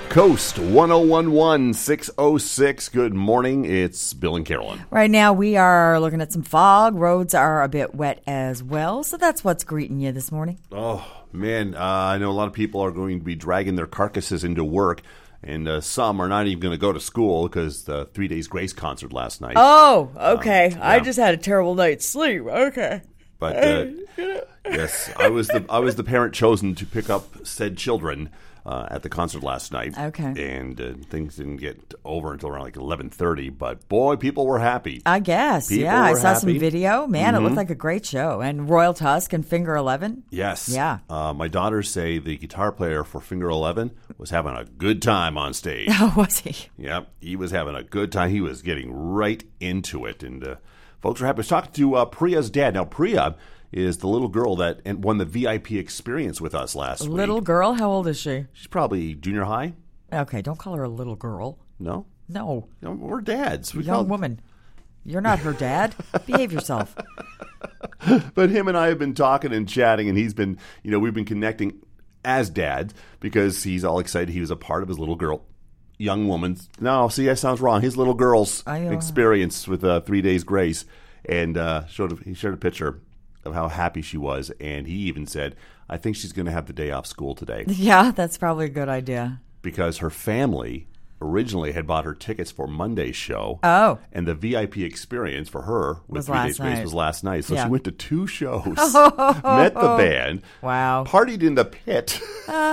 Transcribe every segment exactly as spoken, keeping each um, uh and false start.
Coast one oh one one, six oh six. Good morning. It's Bill and Carolyn. Right now we are looking at some fog. Roads are a bit wet as well. So that's what's greeting you this morning. Oh, man. Uh, I know a lot of people are going to be dragging their carcasses into work. And uh, some are not even going to go to school because the Three Days Grace concert last night. Oh, okay. Um, yeah. I just had a terrible night's sleep. Okay. But uh, yes, I was the I was the parent chosen to pick up said children uh, at the concert last night. Okay. And uh, things didn't get over until around like eleven thirty. But boy, people were happy. I guess. People yeah, I were saw happy. some video. Man, Mm-hmm. it looked like a great show. And Royal Tusk and Finger Eleven. Yes. Yeah. Uh, my daughters say the guitar player for Finger Eleven was having a good time on stage. Oh, was he? Yep, he was having a good time. He was getting right into it, and uh, folks were happy. I was talking to uh, Priya's dad. Now, Priya is the little girl that won the V I P experience with us last week. Little girl? How old is she? She's probably junior high. Okay, don't call her a little girl. No? No. No, we're dads. We Young call... woman. You're not her dad. Behave yourself. But him and I have been talking and chatting, and he's been, you know, we've been connecting as dads because he's all excited. He was a part of his little girl, young woman. No, see, that sounds wrong. His little girl's I, uh... experience with uh, Three Days Grace, and uh, showed a, he shared a picture of how happy she was, and he even said, I think she's going to have the day off school today. Yeah, that's probably a good idea. Because her family originally had bought her tickets for Monday's show. Oh. And the V I P experience for her with Was Three last Days Grace night. was last night. So Yeah. she went to two shows, met the band, Wow. partied in the pit.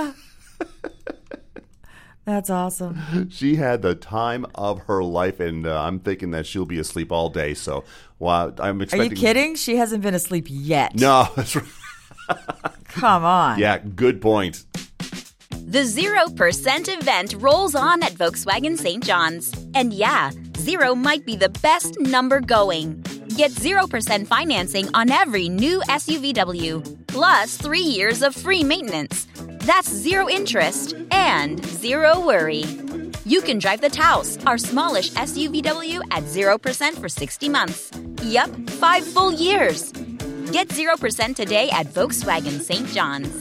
That's awesome. She had the time of her life, and uh, I'm thinking that she'll be asleep all day. So wow, I'm Are expecting. you kidding? She hasn't been asleep yet. No, that's right. Come on. Yeah, good point. The zero percent event rolls on at Volkswagen Saint John's. And yeah, zero might be the best number going. Get zero percent financing on every new S U V W, plus three years of free maintenance. That's zero interest and zero worry. You can drive the Taos, our smallish S U V W, at zero percent for sixty months. Yup, five full years. Get zero percent today at Volkswagen Saint John's.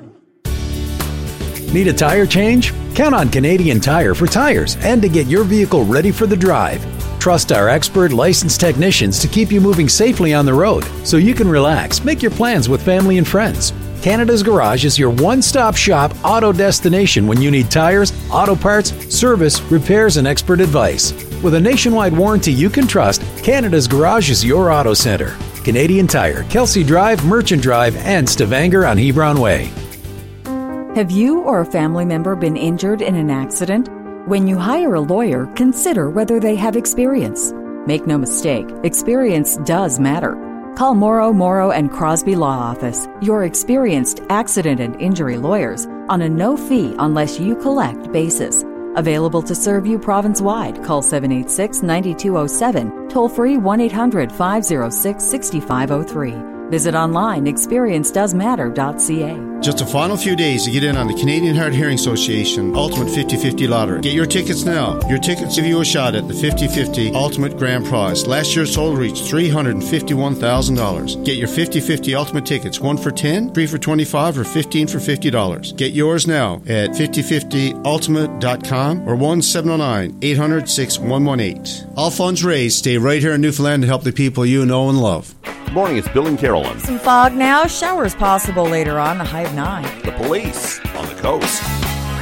Need a tire change? Count on Canadian Tire for tires and to get your vehicle ready for the drive. Trust our expert licensed technicians to keep you moving safely on the road so you can relax, make your plans with family and friends. Canada's Garage is your one-stop shop auto destination when you need tires, auto parts, service, repairs, and expert advice. With a nationwide warranty you can trust, Canada's Garage is your auto center. Canadian Tire, Kelsey Drive, Merchant Drive, and Stavanger on Hebron Way. Have you or a family member been injured in an accident? When you hire a lawyer, consider whether they have experience. Make no mistake, experience does matter. Call Morrow, Morrow and Crosby Law Office, your experienced accident and injury lawyers, on a no-fee unless you collect basis. Available to serve you province-wide. Call seven eight six, nine two zero seven, toll-free one eight hundred, five oh six, six five zero three. Visit online experience does matter dot c a. Just a final few days to get in on the Canadian Hard Hearing Association Ultimate fifty fifty Lottery. Get your tickets now. Your tickets give you a shot at the fifty fifty Ultimate Grand Prize. Last year's total reached three hundred fifty-one thousand dollars. Get your fifty fifty Ultimate tickets, one for ten, three for twenty-five, or fifteen for fifty dollars. Get yours now at fifty fifty ultimate dot com or one seven zero nine, eight hundred, six one one eight. All funds raised stay right here in Newfoundland to help the people you know and love. Good morning, it's Bill and Carolyn. Some fog now. Showers possible later on. A high of nine. The police on the coast.